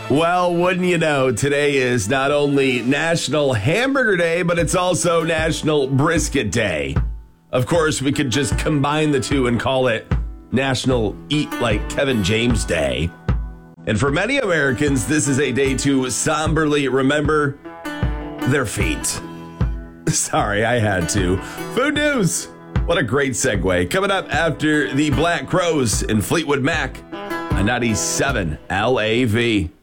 Well, wouldn't you know, today is not only National Hamburger Day, but it's also National Brisket Day. Of course, we could just combine the two and call it National Eat Like Kevin James Day. And for many Americans, this is a day to somberly remember their feet. Sorry, I had to. Food news. What a great segue. Coming up after the Black Crowes in Fleetwood Mac on 97 LAV.